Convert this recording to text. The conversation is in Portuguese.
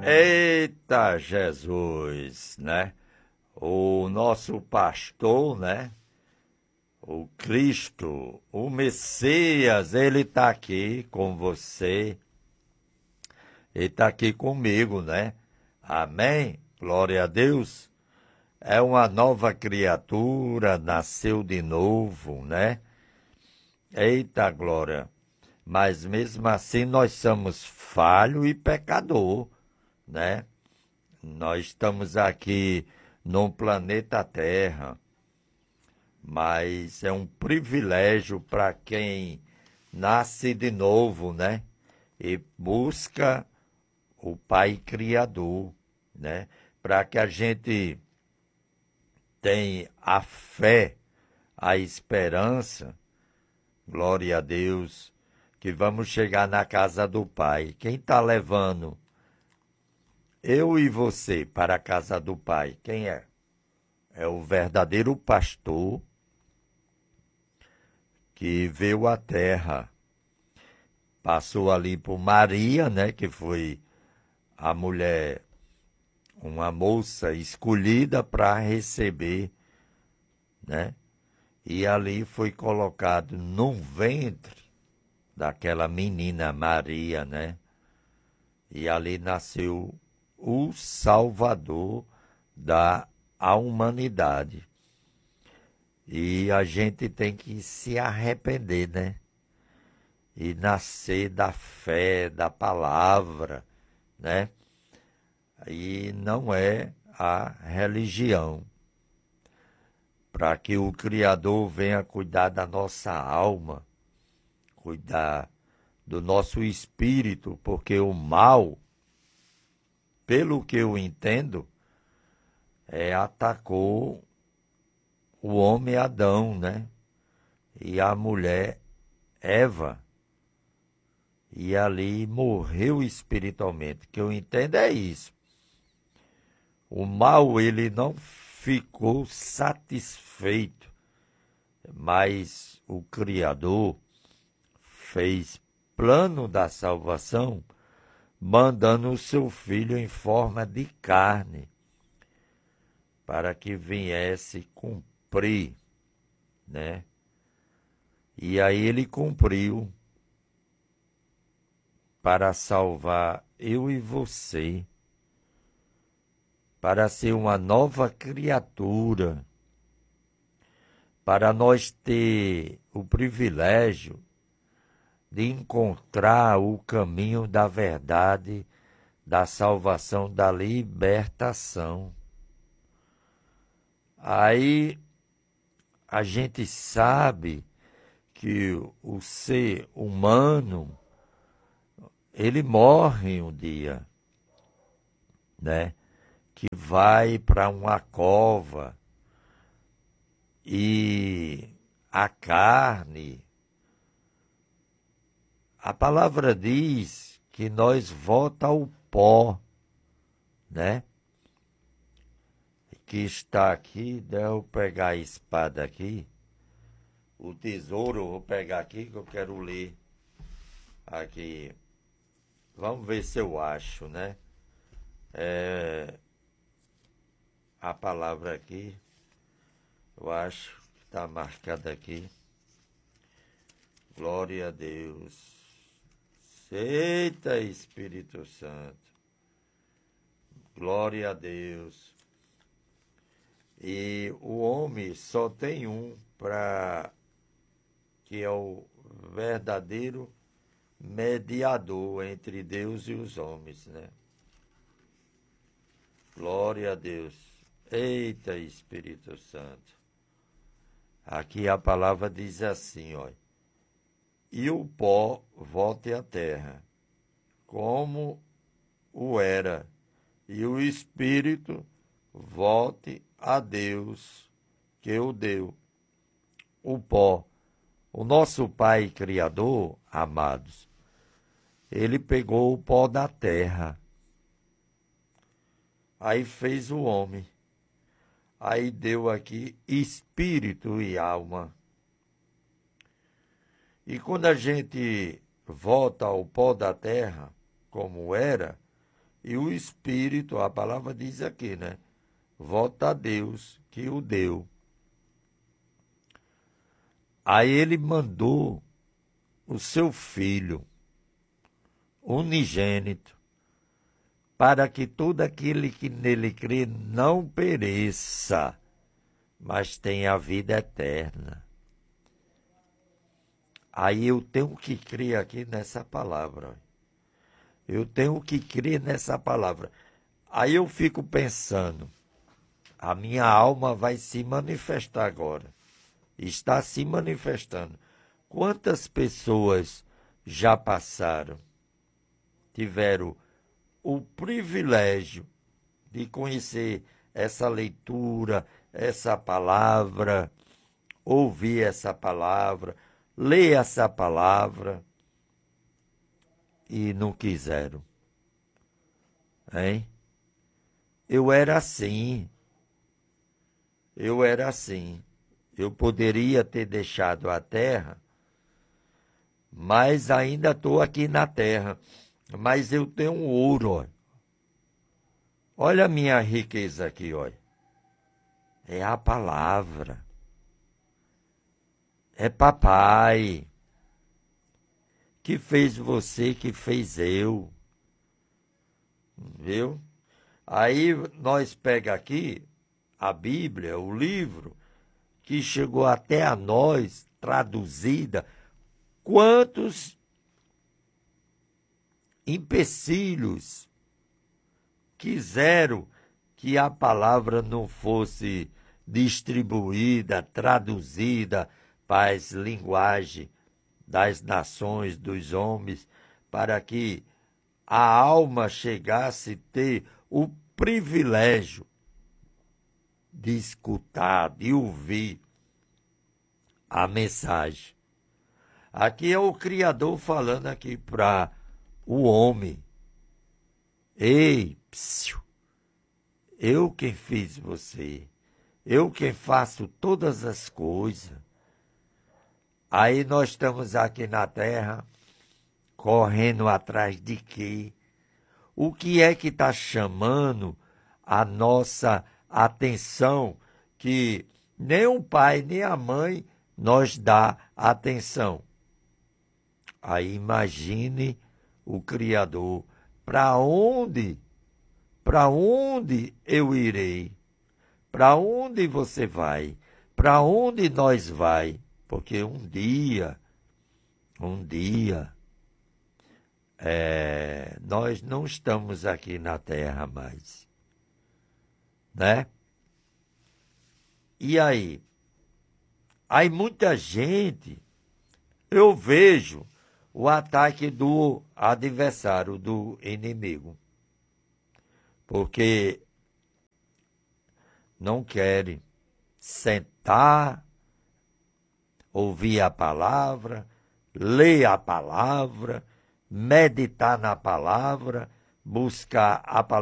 Eita Jesus, né? O nosso pastor, né? O Cristo, o Messias, ele está aqui com você. Ele está aqui comigo, né? Amém? Glória a Deus. É uma nova criatura, nasceu de novo, né? Eita glória. Mas mesmo assim nós somos falho e pecador, né? Nós estamos aqui no planeta Terra, mas é um privilégio para quem nasce de novo, né? E busca o Pai Criador, né? Para que a gente tenha a fé, a esperança, glória a Deus, que vamos chegar na casa do Pai. Quem está levando eu e você para a casa do Pai, quem é? É o verdadeiro pastor que veio à terra. Passou ali por Maria, né, que foi a mulher, uma moça escolhida para receber, né? E ali foi colocado no ventre daquela menina Maria, né? E ali nasceu o Salvador da humanidade. E a gente tem que se arrepender, né? E nascer da fé, da palavra, né? E não é a religião. Para que o Criador venha cuidar da nossa alma, cuidar do nosso espírito, porque o mal, pelo que eu entendo, atacou o homem Adão, né? E a mulher Eva. E ali morreu espiritualmente. O que eu entendo é isso. O mal, ele não ficou satisfeito, mas o Criador fez plano da salvação, mandando o seu filho em forma de carne, para que viesse cumprir, né? E aí ele cumpriu para salvar eu e você, para ser uma nova criatura, para nós ter o privilégio de encontrar o caminho da verdade, da salvação, da libertação. Aí a gente sabe que o ser humano, ele morre um dia, né? Que vai para uma cova e a carne, a palavra diz que nós volta ao pó, né? Que está aqui, deixa eu pegar a espada aqui, o tesouro, eu vou pegar aqui que eu quero ler aqui. Vamos ver se eu acho, né? A palavra aqui, eu acho que está marcada aqui. Glória a Deus. Eita Espírito Santo. Glória a Deus. E o homem só tem um, que é o verdadeiro mediador entre Deus e os homens, né? Glória a Deus. Eita Espírito Santo. Aqui a palavra diz assim, ó. E o pó volte à terra, como o era, e o espírito volte a Deus que o deu. O pó, o nosso Pai Criador, amados, ele pegou o pó da terra, aí fez o homem, aí deu aqui espírito e alma. E quando a gente volta ao pó da terra, como era, E o Espírito, a palavra diz aqui, né? Volta a Deus que o deu. Aí ele mandou o seu Filho unigênito, para que todo aquele que nele crê não pereça, mas tenha a vida eterna. Aí eu tenho que crer aqui nessa palavra. Eu tenho que crer nessa palavra. Aí eu fico pensando, a minha alma vai se manifestar agora. Está se manifestando. Quantas pessoas já passaram, tiveram o privilégio de conhecer essa leitura, essa palavra, ouvir essa palavra, ler essa palavra e não quiseram. Hein? Eu era assim. Eu poderia ter deixado a terra, mas ainda estou aqui na terra. Mas eu tenho um ouro, ó. Olha a minha riqueza aqui, olha. É a palavra. É papai que fez você, que fez eu. Viu? Aí nós pega aqui a Bíblia, o livro, que chegou até a nós, traduzida. Quantos empecilhos quiseram que a palavra não fosse distribuída, traduzida para as linguagens das nações, dos homens, para que a alma chegasse a ter o privilégio de escutar, de ouvir a mensagem. Aqui é o Criador falando aqui para o homem. Ei, psiu, eu quem fiz você, eu quem faço todas as coisas. Aí nós estamos aqui na terra, correndo atrás de quê? O que é que está chamando a nossa atenção, que nem o pai nem a mãe nos dá atenção? Aí imagine o Criador, para onde eu irei? Para onde você vai? Para onde nós vai? Porque um dia, nós não estamos aqui na terra mais, né? E aí? Aí muita gente, eu vejo o ataque do adversário, do inimigo, porque não querem sentar, ouvir a palavra, ler a palavra, meditar na palavra, buscar a palavra.